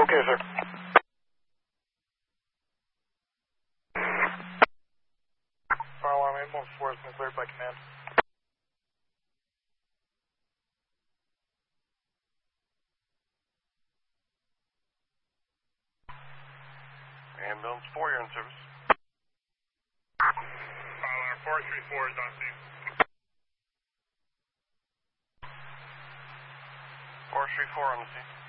Okay, sir. Fire alarm 814 has been cleared by command. Ambulance 4, you're in service. Fire alarm 434 is on scene. 434 on the scene.